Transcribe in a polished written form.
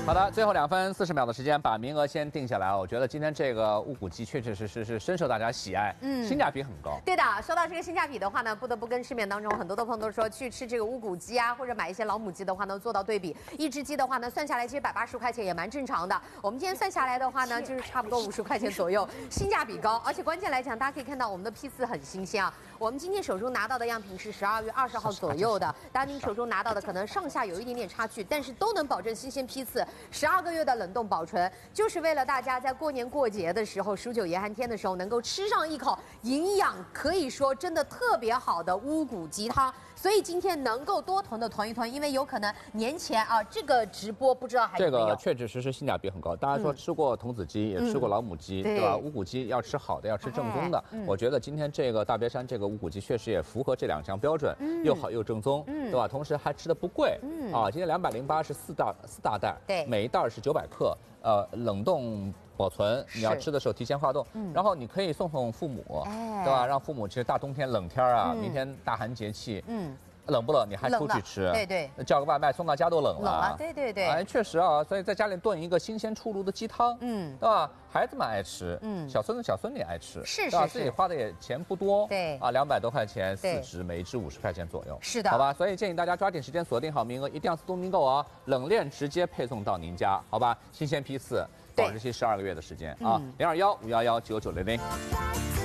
好的，最后2分40秒的时间，把名额先定下来。我觉得今天这个乌骨鸡确确实实是深受大家喜爱，性价比很高。 对的，说到这个性价比的话呢，不得不跟市面当中很多的朋友都说，去吃这个乌骨鸡啊，或者买一些老母鸡的话呢，做到对比。一只鸡的话呢，算下来其实180块钱也蛮正常的。我们今天算下来的话呢，就是差不多50块钱左右，性价比高。而且关键来讲，大家可以看到我们的批次很新鲜啊。我们今天手中拿到的样品是12月20号左右的，当然您手中拿到的可能上下有一点点差距，但是都能保证新鲜批次，12个月的冷冻保存，就是为了大家在过年过节的时候、数9严寒天的时候能够吃上一口营养可以说真的特别好的乌骨鸡汤。所以今天能够多囤的囤一囤，因为有可能年前啊这个直播不知道还有没有。 这个确确实实性价比很高。大家说吃过童子鸡，也吃过老母鸡，对吧？乌骨鸡要吃好的，要吃正宗的。我觉得今天这个大别山这个乌骨鸡确实也符合这2项标准，又好又正宗，对吧？同时还吃的不贵，啊，今天208是4大袋， 对， 每一袋是900克，冷冻保存，你要吃的时候提前化冻，然后你可以送父母，对吧？让父母其实大冬天冷天啊，明天大寒节气，冷不冷你还出去吃？ 对对， 叫个外卖送到家都冷了。 冷了，对对对。 哎，确实啊，所以在家里炖一个新鲜出炉的鸡汤，对吧？孩子们爱吃，小孙子小孙女爱吃， 是， 自己花的也钱不多， 对啊，200多块钱4只，每一只50块钱左右， 是的， 好吧？所以建议大家抓紧时间锁定好名额，一定要自动订购啊，冷链直接配送到您家，好吧？新鲜批次，保质期12个月的时间啊，021-511-9900。